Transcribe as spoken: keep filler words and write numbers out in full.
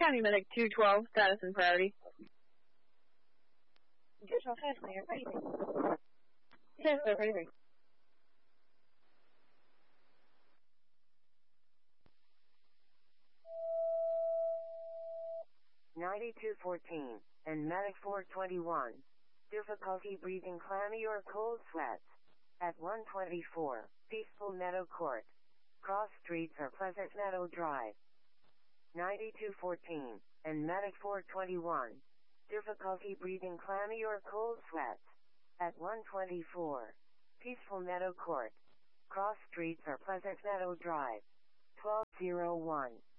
County Medic two twelve, status and priority. two twelve, fast clear. Ready, ready. Yes, sir, ready, ready. ninety-two fourteen, and Medic four twenty-one. Difficulty breathing clammy or cold sweats. At one twenty-four, Peaceful Meadow Court. Cross streets or Pleasant Meadow Drive. ninety-two fourteen, and Medic four twenty-one. Difficulty breathing clammy or cold sweats. At one twenty-four, Peaceful Meadow Court. Cross streets or Pleasant Meadow Drive. twelve oh one.